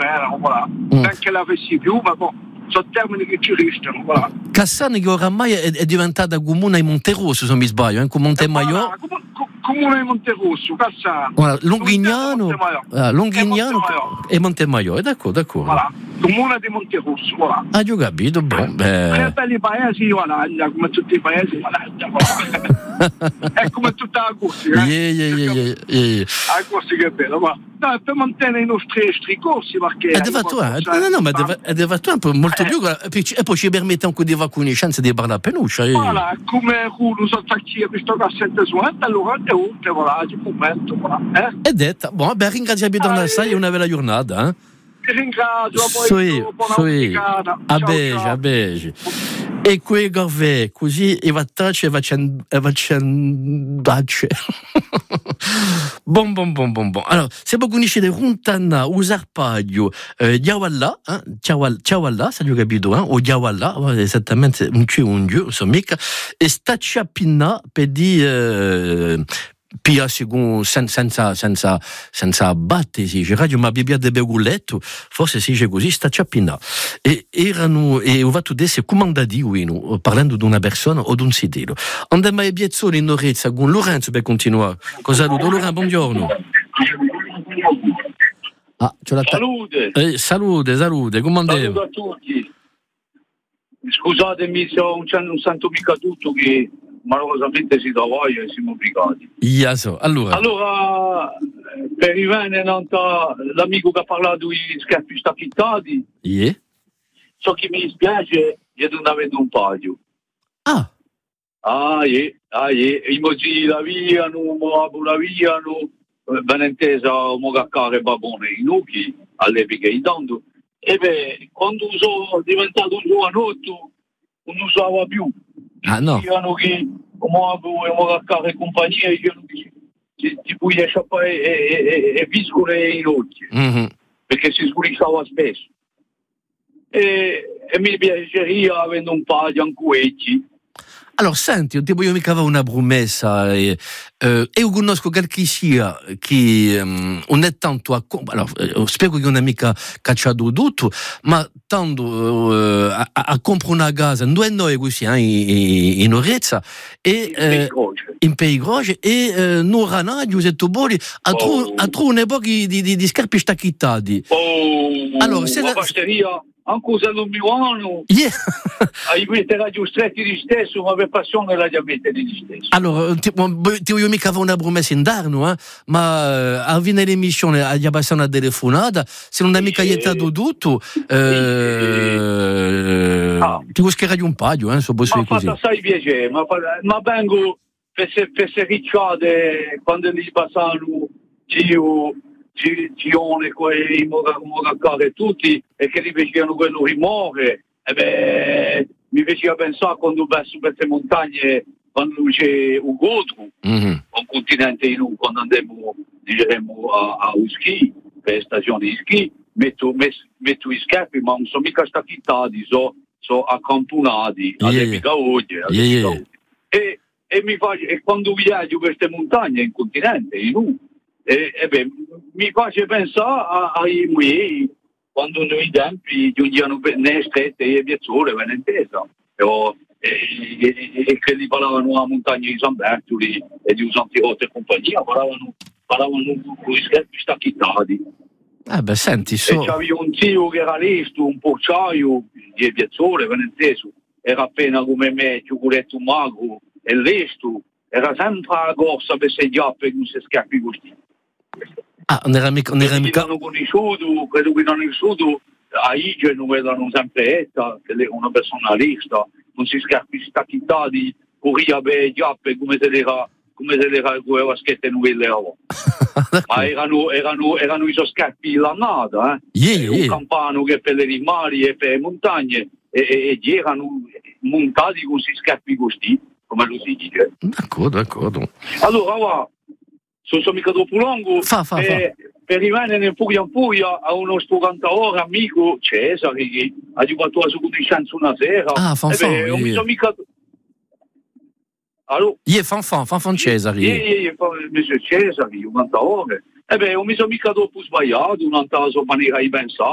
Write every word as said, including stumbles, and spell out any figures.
bene, voilà. Mm. Anche l'avessi più, ma boh, sono termini che ci restano, voilà. Cassano che oramai è, è diventata comune in Monterosso, se non mi sbaglio, eh? Con Montemaio. Voilà, com- com- comune di Monterosso, Cassano. Voilà, Longhignano, ah, Longhignano e Montemaio, d'accordo, d'accordo. Voilà, comune di Monterosso, voilà. Ah, ho capito, boh, beh. Tre belli paesi, voilà, come tutti i paesi, voilà, è come tutta la Corsica. Yeah, yeah, yeah, yeah, yeah. La Corsica è bella, ma no, per mantenere i nostri, nostri corsi, perché... È devattuato, no, no, ma è devattuato molto più, e poi ci permette anche di avere una chance di parlare a penuccia. Voilà, come uno sono attacchi a questo cassette suonante, allora è utile, voilà, ci momento, voilà. È detta, buon, beh, ringraziamo Don Assai e una bella giornata, eh? Ti ringrazio, poi sì, a bege, a bege. E qui Gorvè, così e va tace e va c'andace. Bon, bon, bon, bon, bon. Allora, se voi conoscete Runtana, Usarpaglio, eh, Diawalla, eh, Diawalla, se avete capito, eh, o Diawalla, esattamente, un cio, un dio, insomma, mica, e Stacciapinna per dire... Pia secondo, sen, senza, senza, senza battesi, c'è radio ma Bibbia de Begulletto, forse si dice così, sta ciappina. E erano, e ho fatto adesso comandati, uno, parlando di una persona o di un sitelo. Andiamo a Biezzone in Orezza con Lorenzo per continuare. Cosa saluto? Lorenzo, buongiorno. Ah, c'ho la ta- salute. Eh, salute, salute, come andiamo? Saluto a tutti. Scusatemi se non sento mica tutto che... malorosamente si dà voglia e siamo obbligati. Yeah, so. Allora, allora per Ivane l'amico che ha parlato di scherzi stacchittati, yeah. So che mi dispiace che non avete un paio. Ah, ah, yeah, ah, yeah. I mozi la viano, mo la viano, ben intesa, mo gaccare babone in uchi all'epoca intanto. E beh, quando sono diventato un giovanotto non usava più. Ah, no. Dicevano che come avevo a fare compagnia, dicevano che ti puoi sciappare e, e, e viscole in occhi, mm-hmm. perché si sgulisciava spesso. E, e mi piacerebbe avendo un paio di ancuetti. Allora, senti, tipo io mica avevo una promessa e eh, io conosco qualche sia che um, non è tanto a... Allora, eh, spero che non è mica cacciato tutto, ma tanto eh, a, a comprare una casa, non è noi così, eh, in, in Orezza, e eh, in Peigroge, e eh, non ranaggio, se tu vuoi, a trovare un'epoca di, di, di scarpe stacchittati. Oh, allora, se la la... passeria... Anche usando il mio anno, yeah. hai messo radio stretti di stesso, ma per passione la mette di stesso. Allora, ti, ti io mica avevo una promessa in darno, eh? Ma a fine l'emissione gli abbassa una telefonata, se non hai mica aiutato tutto, eh, ah. ti guschierai un paio, eh? So ma fatto assai piacere, ma, ma vengo per se, per se ricciate quando mi passano io... Gione, quei mogaccare tutti e che li facevano quello rimore e beh mi faceva pensare quando verso queste montagne quando c'è un godru mm-hmm. un continente in un quando andiamo diremo a, a ski per stagioni di ski metto, met, metto i scarpi ma non sono mica stacchittati so, so accamponati yeah, alle mica oggi yeah, yeah. e, e mi fa e quando viaggio queste montagne in continente in un E, e beh, mi face pensare ai miei quando noi tempi giungevano nelle strette e piazzole, ben intesa, e, e, e che li parlavano a montagna di San Bertoli e di Usantirotte e compagnia, parlavano, parlavano con gli scherzi stacchittati. Eh beh, senti, so... E c'aveva un zio che era lesto, un porciaio di piazzole, ben inteso, era appena come me, ciuculetto magro e lesto, era sempre a corsa per seggiare con questi scherzi così. Ah, non era mica... Non era mica... Hanno conosciuto, credo che hanno vissuto a Ige, non vedono sempre etta, che è una persona lista, non si scarpi stacchittati, corria per giappe come se l'era, come se l'era con le vaschette non vedevano. Ma erano, erano, erano i suoi scarpi l'annata, eh? Yeah, yeah. Un campano che per le rimari e per le montagne, e, e, e erano montati con questi scarpi così, come lo si dice. D'accordo, d'accordo. Allora, va. Sono mica troppo lungo fa, fa, eh, fa. Per rimanere in Puglia in Puglia a uno studiatore amico Cesare che ha giocato la sua conoscenza una sera ah fanfan eh beh, yeah. mica... Allora? Yeah, fanfan fanfan Cesare yeah, yeah, yeah, yeah, Cesare giocatore e beh, non mi sono mica troppo sbagliato non andavo a maniera di pensare